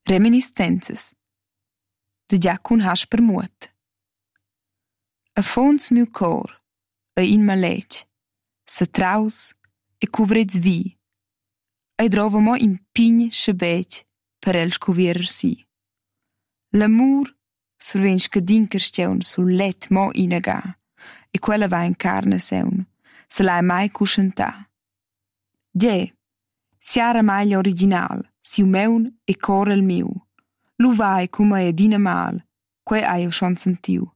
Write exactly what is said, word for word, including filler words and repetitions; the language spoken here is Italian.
Reminiscences. De giacun has per muot. A fons miu cor, a in maletg, sa traus e cuvrets vi. Ei drova mo in pign schabetg per el scuvierer si. L'amur surven scadin carstgaun sul let mo inaga e quella va in carne seun, se l'hai mai cuscientà. Gie, siara mai original, siu meun e cor el miu. Lu vai come è dina mal, quei hai io schon sentiu.